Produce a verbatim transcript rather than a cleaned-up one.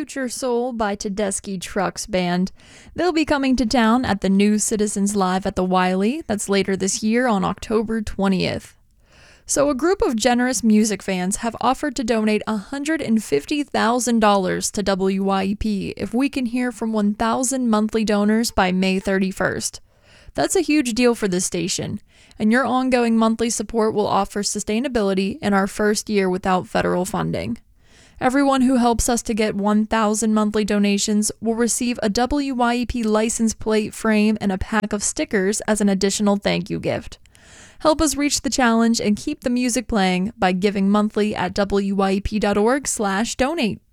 Future Soul by Tedeschi Trucks Band. They'll be coming to town at the New Citizens Live at the Wiley. That's later this year on October twentieth. So a group of generous music fans have offered to donate one hundred fifty thousand dollars to W Y E P if we can hear from one thousand monthly donors by May thirty-first. That's a huge deal for this station, and your ongoing monthly support will offer sustainability in our first year without federal funding. Everyone who helps us to get one thousand monthly donations will receive a W Y E P license plate frame and a pack of stickers as an additional thank you gift. Help us reach the challenge and keep the music playing by giving monthly at W Y E P dot org slash donate.